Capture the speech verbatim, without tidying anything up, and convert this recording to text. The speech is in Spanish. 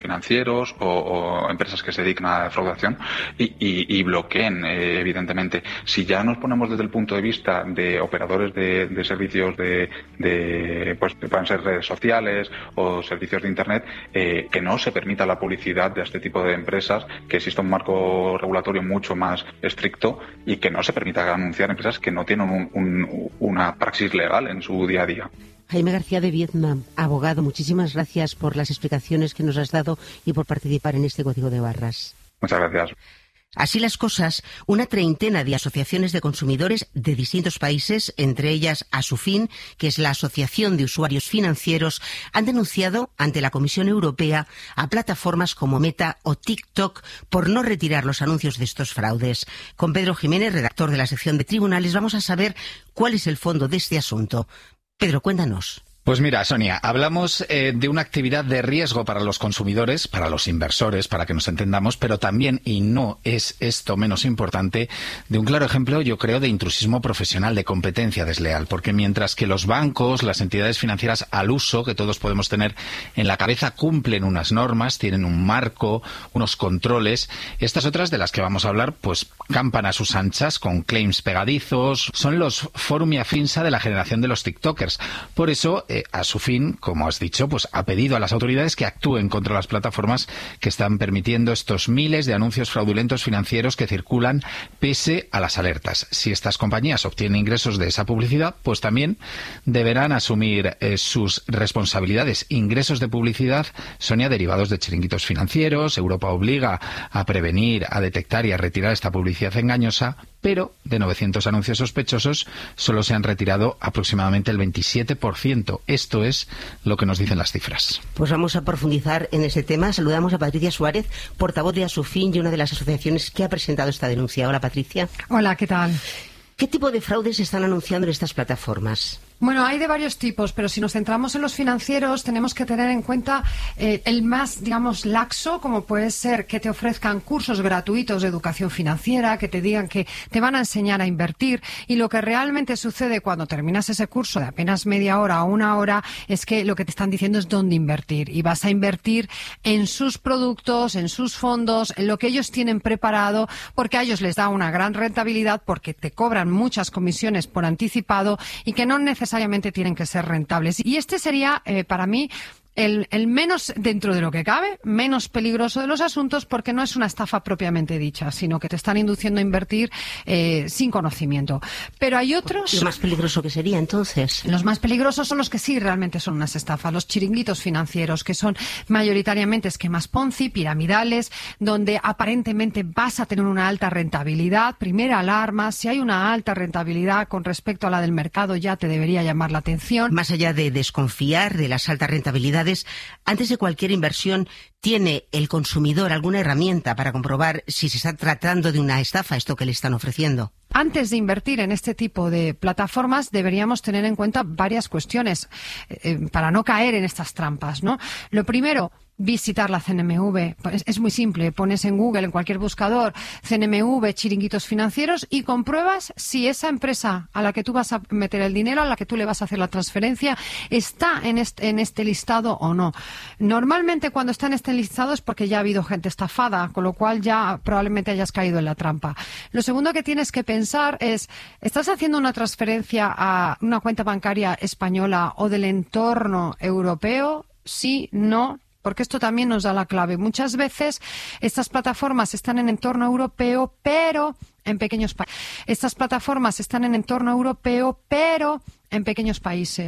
financieros o, o empresas que se dedican a la defraudación y, y, y bloqueen, eh, evidentemente. Si ya nos ponemos desde el punto de vista de operadores de, de servicios de, de, pues que puedan ser redes sociales o servicios de Internet, eh, que no se permita la publicidad de este tipo de empresas, que exista un marco regulatorio mucho más estricto y que no se permita anunciar empresas que no tienen un, un, una praxis legal en su día a día. Jaime García de Viedma, abogado, muchísimas gracias por las explicaciones que nos has dado y por participar en este Código de Barras. Muchas gracias. Así las cosas, una treintena de asociaciones de consumidores de distintos países, entre ellas ASUFIN, que es la Asociación de Usuarios Financieros, han denunciado ante la Comisión Europea a plataformas como Meta o TikTok por no retirar los anuncios de estos fraudes. Con Pedro Jiménez, redactor de la sección de tribunales, vamos a saber cuál es el fondo de este asunto. Pedro, cuéntanos. Pues mira, Sonia, hablamos eh, de una actividad de riesgo para los consumidores, para los inversores, para que nos entendamos, pero también, y no es esto menos importante, de un claro ejemplo, yo creo, de intrusismo profesional, de competencia desleal, porque mientras que los bancos, las entidades financieras al uso, que todos podemos tener en la cabeza, cumplen unas normas, tienen un marco, unos controles, estas otras de las que vamos a hablar, pues campan a sus anchas con claims pegadizos, son los forum y afinsa de la generación de los tiktokers. Por eso, eh, a su fin, como has dicho, pues ha pedido a las autoridades que actúen contra las plataformas que están permitiendo estos miles de anuncios fraudulentos financieros que circulan pese a las alertas. Si estas compañías obtienen ingresos de esa publicidad, pues también deberán asumir eh, sus responsabilidades. Ingresos de publicidad, Sonia, derivados de chiringuitos financieros. Europa obliga a prevenir, a detectar y a retirar esta publicidad engañosa, pero de novecientos anuncios sospechosos solo se han retirado aproximadamente el veintisiete por ciento. Esto es lo que nos dicen las cifras. Pues vamos a profundizar en ese tema. Saludamos a Patricia Suárez, portavoz de ASUFIN y una de las asociaciones que ha presentado esta denuncia. Hola, Patricia. Hola, ¿qué tal? ¿Qué tipo de fraudes se están anunciando en estas plataformas? Bueno, hay de varios tipos, pero si nos centramos en los financieros, tenemos que tener en cuenta eh, el más, digamos, laxo, como puede ser que te ofrezcan cursos gratuitos de educación financiera, que te digan que te van a enseñar a invertir, y lo que realmente sucede cuando terminas ese curso de apenas media hora o una hora es que lo que te están diciendo es dónde invertir, y vas a invertir en sus productos, en sus fondos, en lo que ellos tienen preparado, porque a ellos les da una gran rentabilidad, porque te cobran muchas comisiones por anticipado y que no necesariamente necesariamente tienen que ser rentables. Y este sería, eh, para mí, El, el menos, dentro de lo que cabe, menos peligroso de los asuntos, porque no es una estafa propiamente dicha, sino que te están induciendo a invertir eh, sin conocimiento. Pero hay otros... ¿Lo más peligroso que sería, entonces? Los más peligrosos son los que sí realmente son unas estafas, los chiringuitos financieros, que son mayoritariamente esquemas Ponzi, piramidales, donde aparentemente vas a tener una alta rentabilidad. Primera alarma, si hay una alta rentabilidad con respecto a la del mercado, ya te debería llamar la atención. Más allá de desconfiar de las altas rentabilidades, antes de cualquier inversión, ¿tiene el consumidor alguna herramienta para comprobar si se está tratando de una estafa, esto que le están ofreciendo? Antes de invertir en este tipo de plataformas, deberíamos tener en cuenta varias cuestiones eh, para no caer en estas trampas, ¿no? Lo primero, visitar la C N M V. Es, es muy simple. Pones en Google, en cualquier buscador, C N M V, chiringuitos financieros, y compruebas si esa empresa a la que tú vas a meter el dinero, a la que tú le vas a hacer la transferencia, está en este, en este listado o no. Normalmente, cuando está en este listado es porque ya ha habido gente estafada, con lo cual ya probablemente hayas caído en la trampa. Lo segundo que tienes que pensar es, ¿estás haciendo una transferencia a una cuenta bancaria española o del entorno europeo? Sí, no. Porque esto también nos da la clave. Muchas veces estas plataformas están en entorno europeo, pero en pequeños países. Estas plataformas están en entorno europeo, pero en pequeños países.